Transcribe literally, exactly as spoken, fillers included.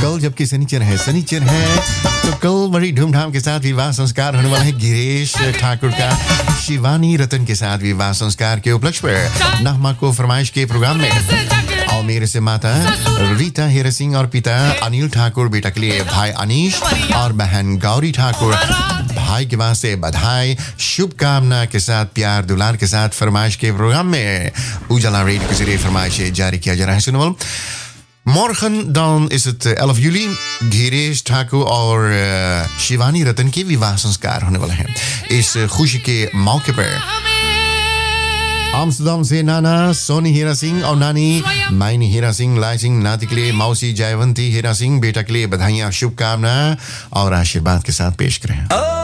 कल जबकि शनिचर है शनिचर है तो कल बड़ी धूमधाम के साथ विवाह संस्कार होने वाला है गिरीश ठाकुर का शिवानी रतन के साथ विवाह संस्कार के उपलक्ष्य पर नहमा को फरमाइश के प्रोग्राम में और मेरे से माता रीता हीरा सिंह और पिता अनिल ठाकुर, बेटा के लिए भाई अनीश और बहन गौरी ठाकुर, भाई के वास्ते बधाई शुभकामना के साथ प्यार दुलार के साथ फरमाइश के प्रोग्राम में उजाला रेडियो के जरिए फरमाइश जारी किया जा रहा है। सुनो, morgen dan is het elf juli. Girish ठाकुर और शिवानी रतन के विवाह संस्कार होने वाला है। इस खुशी के मौके पर आमस्टरडम से नाना सोनी हीरा सिंह और नानी माइनी हीरा सिंह लाई सिंह, नाती के लिए मौसी जयवंती हीरा सिंह, बेटा के लिए बधाइयाँ शुभकामना और आशीर्वाद के साथ पेश करें।